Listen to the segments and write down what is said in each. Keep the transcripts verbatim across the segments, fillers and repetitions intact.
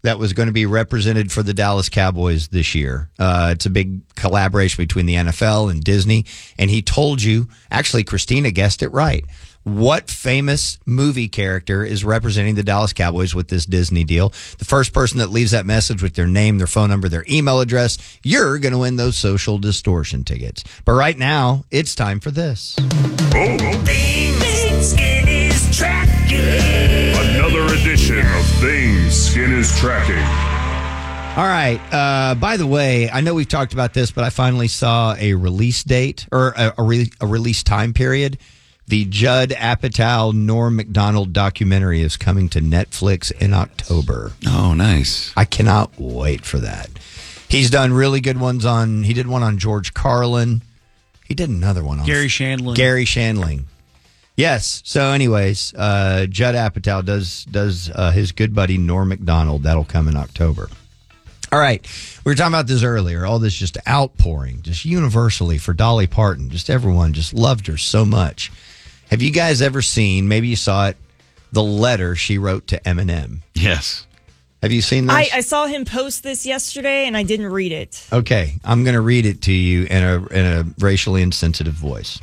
that was going to be represented for the Dallas Cowboys this year. Uh, it's a big collaboration between the N F L and Disney. And he told you, actually, Christina guessed it right. What famous movie character is representing the Dallas Cowboys with this Disney deal? The first person that leaves that message with their name, their phone number, their email address, you're going to win those Social Distortion tickets. But right now, it's time for this. Oh, Things Skin is Tracking. Another edition of Things Skin is Tracking. All right. Uh, by the way, I know we've talked about this, but I finally saw a release date or a, a, re- a release time period. The Judd Apatow, Norm Macdonald documentary is coming to Netflix in October. Oh, nice. I cannot wait for that. He's done really good ones on, he did one on George Carlin. He did another one on Gary Shandling. Gary Shandling. Yes. So anyways, uh, Judd Apatow does, does uh, his good buddy Norm Macdonald. That'll come in October. All right. We were talking about this earlier. All this just outpouring, just universally for Dolly Parton. Just everyone just loved her so much. Have you guys ever seen, maybe you saw it, the letter she wrote to Eminem? Yes. Have you seen this? I, I saw him post this yesterday, and I didn't read it. Okay. I'm going to read it to you in a in a racially insensitive voice.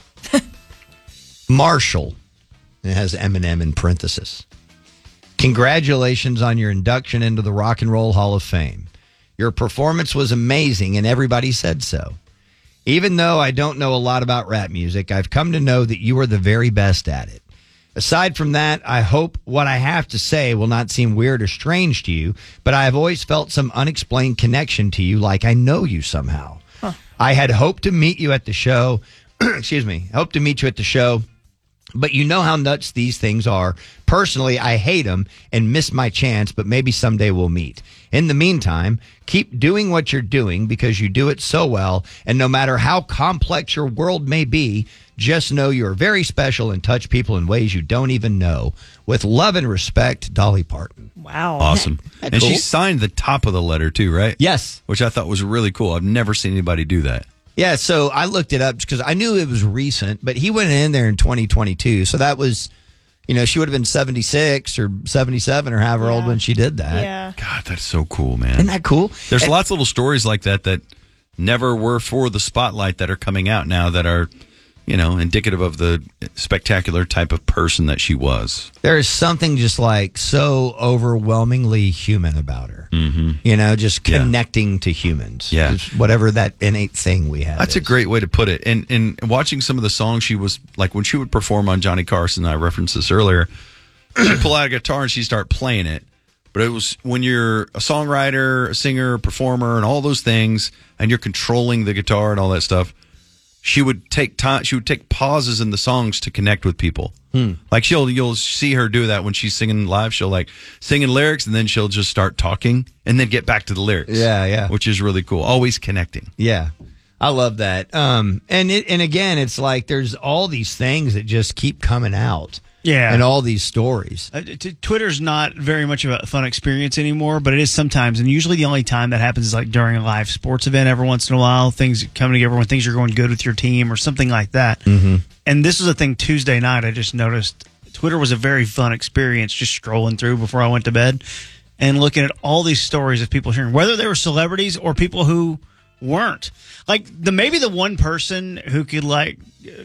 Marshall, and it has Eminem in parentheses. Congratulations on your induction into the Rock and Roll Hall of Fame. Your performance was amazing, and everybody said so. Even though I don't know a lot about rap music, I've come to know that you are the very best at it. Aside from that, I hope what I have to say will not seem weird or strange to you, but I have always felt some unexplained connection to you, like I know you somehow. Huh. I had hoped to meet you at the show. Excuse me. Hope to meet you at the show. But you know how nuts these things are. Personally, I hate them and miss my chance, but maybe someday we'll meet. In the meantime, keep doing what you're doing because you do it so well. And no matter how complex your world may be, just know you're very special and touch people in ways you don't even know. With love and respect, Dolly Parton. Wow. Awesome. That And cool? she signed the top of the letter too, right? Yes. Which I thought was really cool. I've never seen anybody do that. Yeah, so I looked it up because I knew it was recent, but he went in there in twenty twenty-two. So that was, you know, she would have been seventy-six or seventy-seven or however Yeah. old when she did that. Yeah. God, that's so cool, man. Isn't that cool? There's And- lots of little stories like that that never were for the spotlight that are coming out now that are, you know, indicative of the spectacular type of person that she was. There is something just like so overwhelmingly human about her. Mm-hmm. You know, just Yeah. connecting to humans. Yeah. Just whatever that innate thing we have. That's a is. great way to put it. And and watching some of the songs she was, like when she would perform on Johnny Carson, I referenced this earlier, she'd pull out a guitar and she'd start playing it. But it was when you're a songwriter, a singer, a performer, and all those things, and you're controlling the guitar and all that stuff, she would take time. She would take pauses in the songs to connect with people. Hmm. Like she'll, you'll see her do that when she's singing live. She'll like singing lyrics, and then she'll just start talking, and then get back to the lyrics. Yeah, yeah. Which is really cool. Always connecting. Yeah. I love that. Um, and it, and again, it's like there's all these things that just keep coming out. Yeah. And all these stories. Uh, t- Twitter's not very much of a fun experience anymore, but it is sometimes. And usually the only time that happens is like during a live sports event every once in a while. Things coming together when things are going good with your team or something like that. Mm-hmm. And this was a thing Tuesday night. I just noticed Twitter was a very fun experience just scrolling through before I went to bed and looking at all these stories of people sharing, whether they were celebrities or people who weren't. Like the maybe the one person who could like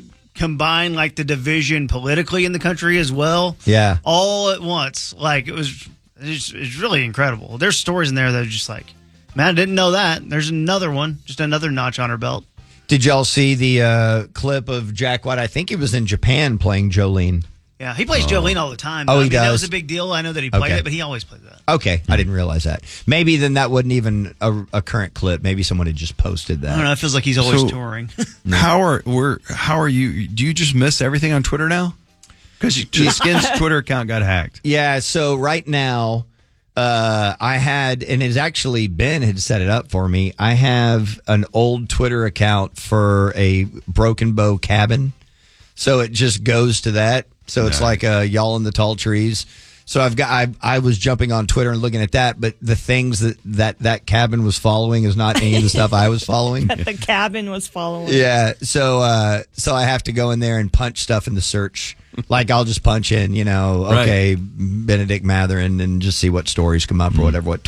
combine like the division politically in the country as well. Yeah. All at once. Like it was it's, it's really incredible. There's stories in there that are just like, man, I didn't know that. There's another one, just another notch on her belt. Did y'all see the uh, clip of Jack White? I think he was in Japan playing Jolene. Yeah, he plays Jolene all the time. Oh, I he mean, That does? was a big deal. I know that he played Okay. it, but he always plays that. Okay, I didn't realize that. Maybe then that wasn't even a, a current clip. Maybe someone had just posted that. I don't know. It feels like he's always So- touring. How are we're how are you? Do you just miss everything on Twitter now? Because Skin's Twitter account got hacked. Yeah, so right now, uh, I had, and it's actually Ben had set it up for me. I have an old Twitter account for a Broken Bow cabin. So it just goes to that. So it's Nice. like uh, y'all in the tall trees. So I've got, I, I was jumping on Twitter and looking at that, but the things that that, that cabin was following is not any of the stuff I was following. That the cabin was following. Yeah, so uh, so I have to go in there and punch stuff in the search. Like I'll just punch in, you know, Right. okay, Benedict Matherin, and just see what stories come up or whatever, what